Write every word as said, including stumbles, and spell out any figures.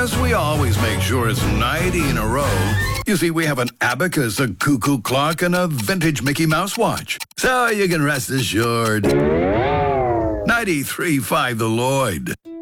Yes, we always make sure it's ninety in a row. You see, we have an abacus, a cuckoo clock, and a vintage Mickey Mouse watch. So you can rest assured. ninety-three point five The Lloyd.